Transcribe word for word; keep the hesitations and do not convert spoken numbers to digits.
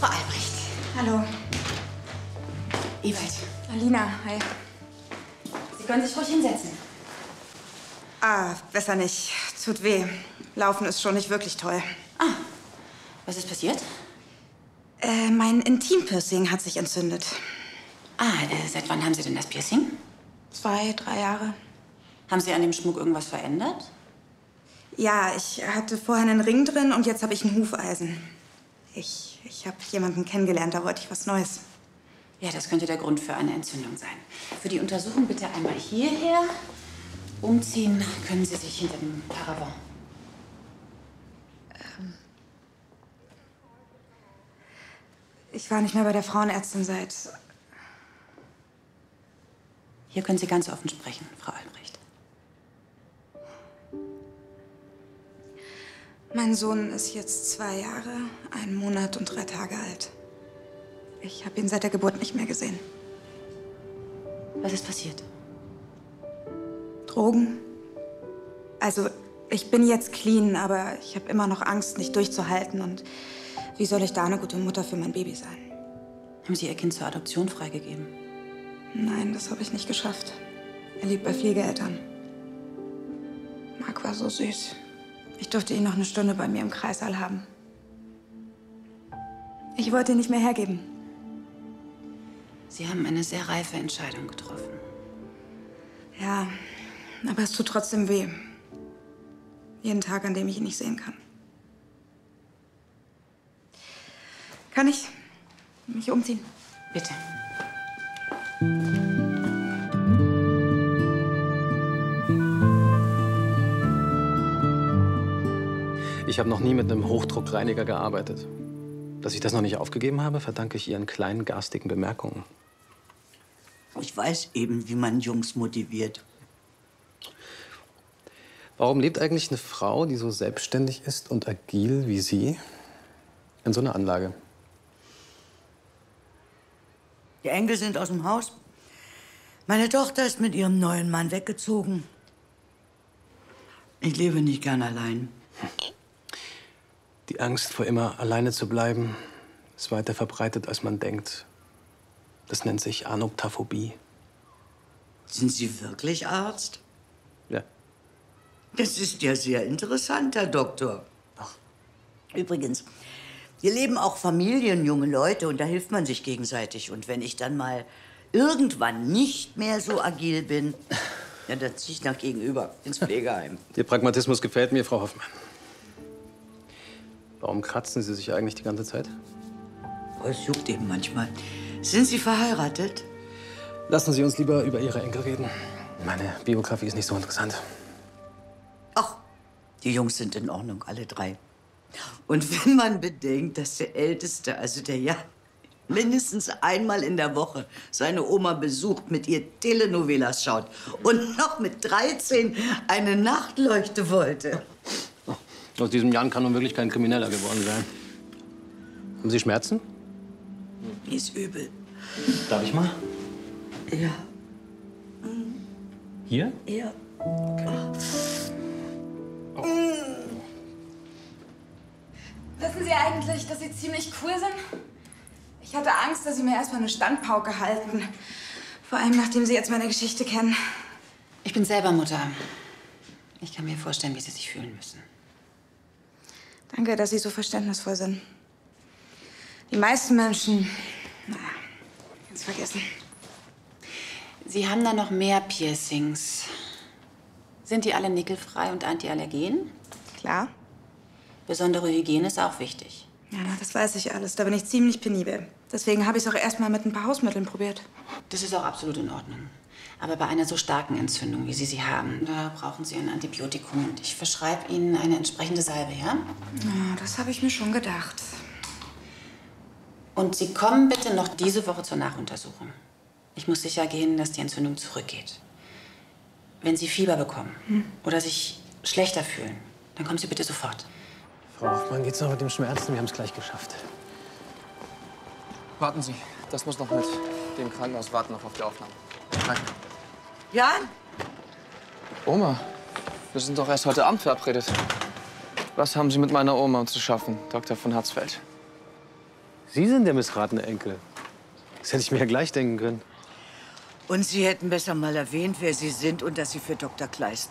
Frau Albrecht. Hallo. Ewald. Alina, hi. Sie können sich ruhig hinsetzen. Ah, besser nicht. Tut weh. Laufen ist schon nicht wirklich toll. Ah, was ist passiert? Äh, mein Intimpiercing hat sich entzündet. Ah, äh, seit wann haben Sie denn das Piercing? Zwei, drei Jahre. Haben Sie an dem Schmuck irgendwas verändert? Ja, ich hatte vorher einen Ring drin und jetzt habe ich ein Hufeisen. Ich, ich habe jemanden kennengelernt, da wollte ich was Neues. Ja, das könnte der Grund für eine Entzündung sein. Für die Untersuchung bitte einmal hierher. Umziehen können Sie sich hinter dem Paravent. Ähm ich war nicht mehr bei der Frauenärztin seit... Hier können Sie ganz offen sprechen, Frau Albrecht. Mein Sohn ist jetzt zwei Jahre, einen Monat und drei Tage alt. Ich habe ihn seit der Geburt nicht mehr gesehen. Was ist passiert? Drogen. Also, ich bin jetzt clean, aber ich habe immer noch Angst, nicht durchzuhalten. Und wie soll ich da eine gute Mutter für mein Baby sein? Haben Sie Ihr Kind zur Adoption freigegeben? Nein, das habe ich nicht geschafft. Er lebt bei Pflegeeltern. Marc war so süß. Ich durfte ihn noch eine Stunde bei mir im Kreissaal haben. Ich wollte ihn nicht mehr hergeben. Sie haben eine sehr reife Entscheidung getroffen. Ja, aber es tut trotzdem weh. Jeden Tag, an dem ich ihn nicht sehen kann. Kann ich mich umziehen? Bitte. Ich habe noch nie mit einem Hochdruckreiniger gearbeitet. Dass ich das noch nicht aufgegeben habe, verdanke ich Ihren kleinen garstigen Bemerkungen. Ich weiß eben, wie man Jungs motiviert. Warum lebt eigentlich eine Frau, die so selbstständig ist und agil wie Sie, in so einer Anlage? Die Enkel sind aus dem Haus. Meine Tochter ist mit ihrem neuen Mann weggezogen. Ich lebe nicht gern allein. Die Angst vor immer alleine zu bleiben, ist weiter verbreitet, als man denkt. Das nennt sich Anoptaphobie. Sind Sie wirklich Arzt? Ja. Das ist ja sehr interessant, Herr Doktor. Ach. Übrigens, hier leben auch Familien, junge Leute, und da hilft man sich gegenseitig. Und wenn ich dann mal irgendwann nicht mehr so agil bin, ja, dann ziehe ich nach gegenüber ins Pflegeheim. Ihr Pragmatismus gefällt mir, Frau Hoffmann. Warum kratzen Sie sich eigentlich die ganze Zeit? Oh, es juckt eben manchmal. Sind Sie verheiratet? Lassen Sie uns lieber über Ihre Enkel reden. Meine Biografie ist nicht so interessant. Ach, die Jungs sind in Ordnung, alle drei. Und wenn man bedenkt, dass der Älteste, also der ja mindestens einmal in der Woche seine Oma besucht, mit ihr Telenovelas schaut und noch mit dreizehn eine Nachtleuchte wollte. Aus diesem Jan kann nun wirklich kein Krimineller geworden sein. Haben Sie Schmerzen? Mir ist übel. Darf ich mal? Ja. Hier? Ja. Okay. Oh. Wissen Sie eigentlich, dass Sie ziemlich cool sind? Ich hatte Angst, dass Sie mir erstmal eine Standpauke halten. Vor allem, nachdem Sie jetzt meine Geschichte kennen. Ich bin selber Mutter. Ich kann mir vorstellen, wie Sie sich fühlen müssen. Danke, dass Sie so verständnisvoll sind. Die meisten Menschen, naja, ganz vergessen. Sie haben da noch mehr Piercings. Sind die alle nickelfrei und antiallergen? Klar. Besondere Hygiene ist auch wichtig. Ja, na, das weiß ich alles. Da bin ich ziemlich penibel. Deswegen habe ich es auch erst mal mit ein paar Hausmitteln probiert. Das ist auch absolut in Ordnung. Aber bei einer so starken Entzündung, wie Sie sie haben, da brauchen Sie ein Antibiotikum. Und ich verschreibe Ihnen eine entsprechende Salbe, ja? Ja, das habe ich mir schon gedacht. Und Sie kommen bitte noch diese Woche zur Nachuntersuchung. Ich muss sicher gehen, dass die Entzündung zurückgeht. Wenn Sie Fieber bekommen hm. oder sich schlechter fühlen, dann kommen Sie bitte sofort. Frau Hoffmann, geht's noch mit dem Schmerzen? Wir haben es gleich geschafft. Warten Sie, das muss noch mit dem Krankenhaus warten, noch auf die Aufnahme. Nein. Jan? Oma, wir sind doch erst heute Abend verabredet. Was haben Sie mit meiner Oma zu schaffen, Doktor von Hatzfeld? Sie sind der missratene Enkel. Das hätte ich mir ja gleich denken können. Und Sie hätten besser mal erwähnt, wer Sie sind und dass Sie für Doktor Kleist